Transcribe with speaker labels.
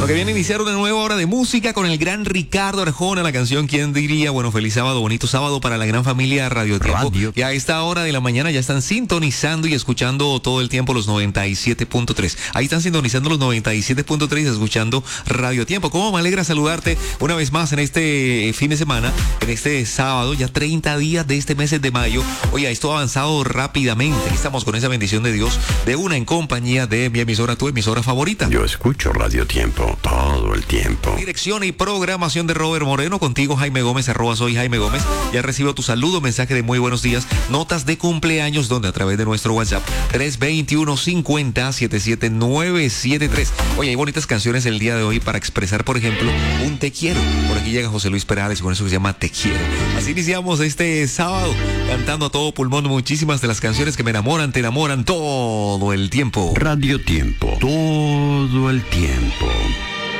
Speaker 1: Lo que viene a iniciar una nueva hora de música con el gran Ricardo Arjona, la canción ¿Quién diría? Bueno, feliz sábado, bonito sábado para la gran familia Radio Tiempo. Y a esta hora de la mañana ya están sintonizando y escuchando todo el tiempo los 97.3. Ahí están sintonizando los 97.3 y escuchando Radio Tiempo. ¿Cómo me alegra saludarte una vez más en este fin de semana, en este sábado, ya 30 días de este mes de mayo? Oye, esto ha avanzado rápidamente. Estamos con esa bendición de Dios, de una en compañía de mi emisora, tu emisora favorita.
Speaker 2: Yo escucho Radio Tiempo todo el tiempo.
Speaker 1: Dirección y programación de Robert Moreno, contigo Jaime Gómez, @soy Jaime Gómez. Ya recibo tu saludo, mensaje de muy buenos días, notas de cumpleaños, donde a través de nuestro WhatsApp 321-50-77973. Oye, hay bonitas canciones el día de hoy para expresar, por ejemplo, un te quiero. Por aquí llega José Luis Perales con eso que se llama Te quiero. Así iniciamos este sábado, cantando a todo pulmón muchísimas de las canciones que me enamoran, te enamoran todo el tiempo.
Speaker 2: Radio Tiempo, todo el tiempo.